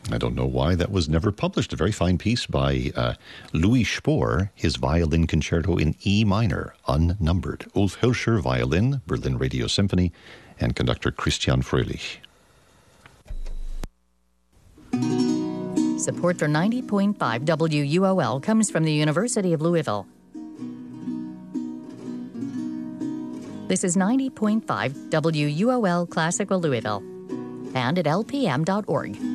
I don't know why that was never published. A very fine piece by Louis Spohr, his Violin Concerto in E minor, unnumbered. Ulf Hilscher, violin, Berlin Radio Symphony, and conductor Christian Fröhlich. Support for 90.5 WUOL comes from the University of Louisville. This is 90.5 WUOL Classical Louisville and at lpm.org.